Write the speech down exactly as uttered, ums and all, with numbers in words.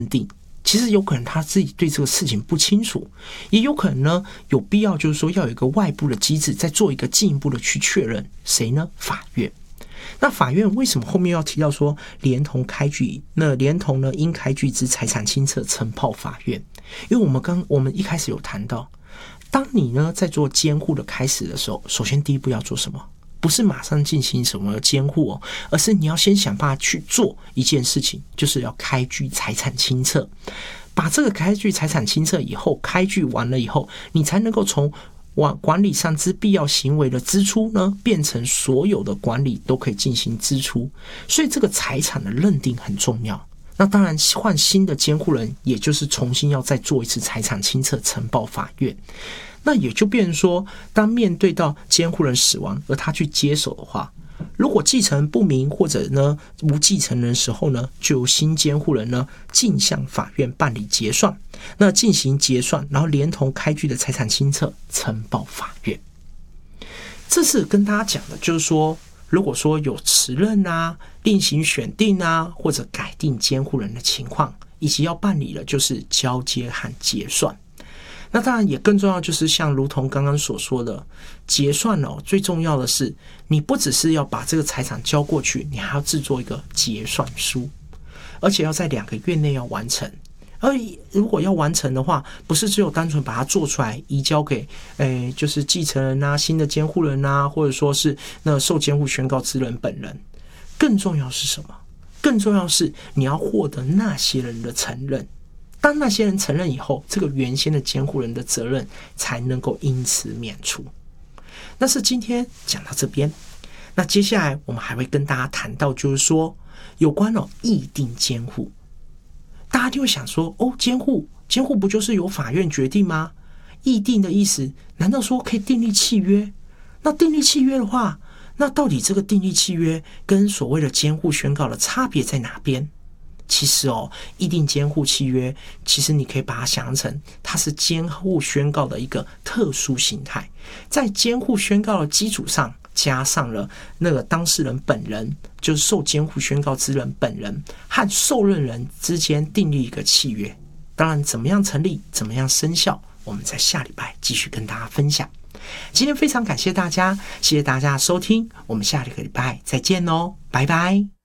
定，其实有可能他自己对这个事情不清楚，也有可能呢有必要就是说要有一个外部的机制再做一个进一步的去确认。谁呢？法院。那法院为什么后面要提到说连同开具，那连同呢应开具之财产清册呈报法院？因为我们刚我们一开始有谈到，当你呢在做监护的开始的时候，首先第一步要做什么？不是马上进行什么监护哦，而是你要先想办法去做一件事情，就是要开具财产清册。把这个开具财产清册以后，开具完了以后，你才能够从管理上之必要行为的支出呢，变成所有的管理都可以进行支出。所以这个财产的认定很重要。那当然换新的监护人，也就是重新要再做一次财产清册呈报法院。那也就变成说，当面对到监护人死亡而他去接手的话，如果继承人不明或者呢无继承人时候呢，就由新监护人呢进向法院办理结算，那进行结算，然后连同开具的财产清册呈报法院。这是跟大家讲的，就是说，如果说有辞任啊、另行选定啊，或者改定监护人的情况，以及要办理的就是交接和结算。那当然也更重要，就是像如同刚刚所说的结算哦，最重要的是你不只是要把这个财产交过去，你还要制作一个结算书，而且要在两个月内要完成。而如果要完成的话，不是只有单纯把它做出来移交给诶就是继承人啊、新的监护人啊，或者说是那受监护宣告之人本人，更重要是什么？更重要是你要获得那些人的承认。当那些人承认以后，这个原先的监护人的责任才能够因此免除。那是今天讲到这边，那接下来我们还会跟大家谈到，就是说有关哦议定监护。大家就会想说，哦，监护监护不就是由法院决定吗？议定的意思，难道说可以订立契约？那订立契约的话，那到底这个订立契约跟所谓的监护宣告的差别在哪边？其实哦，议定监护契约，其实你可以把它想象成它是监护宣告的一个特殊形态，在监护宣告的基础上，加上了那个当事人本人，就是受监护宣告之人本人和受任人之间订立一个契约。当然，怎么样成立，怎么样生效，我们在下礼拜继续跟大家分享。今天非常感谢大家，谢谢大家的收听，我们下个礼拜再见哦，拜拜。